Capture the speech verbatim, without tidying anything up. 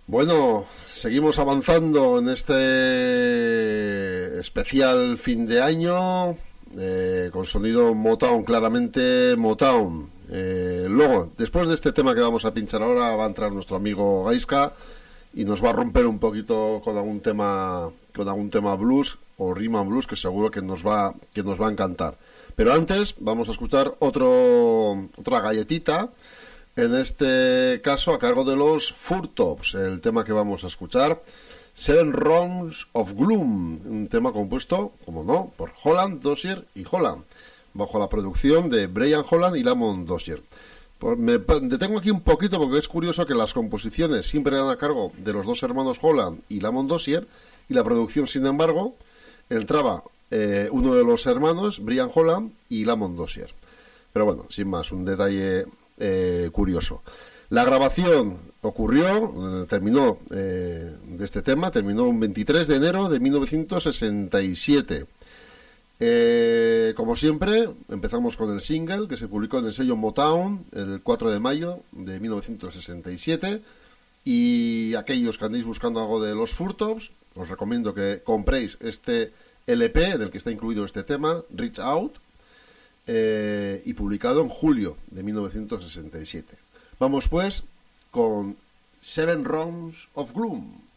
Bueno, seguimos avanzando en este especial fin de año eh, con sonido Motown, claramente Motown. Eh, luego, después de este tema que vamos a pinchar ahora, va a entrar nuestro amigo Gaiska y nos va a romper un poquito con algún tema, con algún tema blues o rhythm and blues que seguro que nos va, que nos va a encantar. Pero antes vamos a escuchar otro, otra galletita. En este caso, a cargo de los Four Tops, el tema que vamos a escuchar, Seven Rounds of Gloom, un tema compuesto, como no, por Holland, Dozier y Holland, bajo la producción de Brian Holland y Lamont Dozier. Pues me detengo aquí un poquito porque es curioso que las composiciones siempre eran a cargo de los dos hermanos Holland y Lamont Dozier, y la producción, sin embargo, entraba eh, uno de los hermanos, Brian Holland y Lamont Dozier. Pero bueno, sin más, un detalle Eh, curioso. La grabación ocurrió, eh, terminó eh, de este tema, terminó un veintitrés de enero de mil novecientos sesenta y siete. Eh, como siempre, empezamos con el single que se publicó en el sello Motown el cuatro de mayo de mil novecientos sesenta y siete. Y aquellos que andéis buscando algo de los Four Tops, os recomiendo que compréis este L P en el que está incluido este tema, Reach Out. Eh, y publicado en julio de mil novecientos sesenta y siete. Vamos pues con Seven Rounds of Gloom.